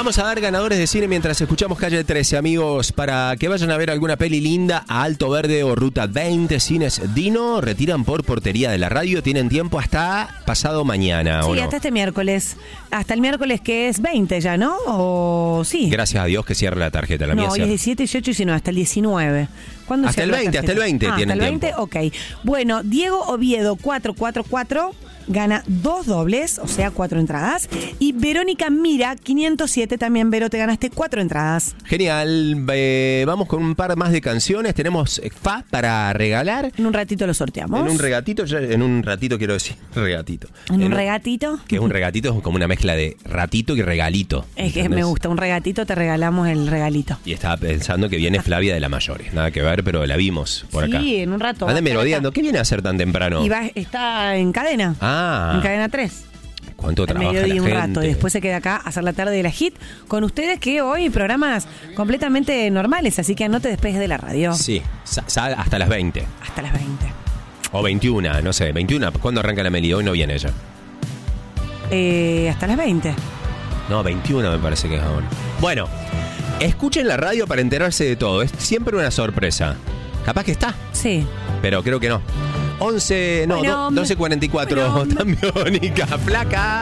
Vamos a dar ganadores de cine mientras escuchamos Calle 13, amigos, para que vayan a ver alguna peli linda a Alto Verde o Ruta 20. Cines Dino retiran por portería de la radio. Tienen tiempo hasta pasado mañana, Sí, ¿o no? hasta este miércoles. Hasta el miércoles que es 20 ya, ¿no? ¿O sí? Gracias a Dios que cierre la tarjeta. La mía No, hoy cierra. es 17, 18, 19, hasta el 19. ¿Cuándo Hasta cierra el 20, la tarjeta? hasta el 20 tienen hasta el 20, tiempo. ok. Bueno, Diego Oviedo 444 gana 2 dobles, o sea, 4 entradas. Y Verónica Mira 507, también Vero, te ganaste 4 entradas. Genial. Vamos con un par más de canciones. Tenemos Fa para regalar. En un ratito lo sorteamos. En un ratito quiero decir, regatito. ¿En un regatito? Que es un regatito, es como una mezcla de ratito y regalito. Es que ¿entendés? me gusta, un regatito, te regalamos el regalito. Y estaba pensando que viene Flavia de la Mayores. Nada que ver, pero la vimos por acá. Sí, en un rato. Anda va a estar merodeando. acá. ¿Qué viene a hacer tan temprano? Y está en cadena. Ah. En cadena 3. ¿Cuánto Al trabaja la mediodía un gente? rato y después se queda acá a hacer la tarde de la hit con ustedes, que hoy programas completamente normales, así que no te despegues de la radio. Sí, hasta las 20. Hasta las 20. O 21, no sé, 21. ¿Cuándo arranca la Meli? Hoy no viene ella. Hasta las 20. No, 21 me parece que es ahora. Bueno, escuchen la radio para enterarse de todo. Es siempre una sorpresa. Capaz que está, Sí. pero creo que no. 11, no, Bueno, 12:44. bueno, También, Mónica, flaca.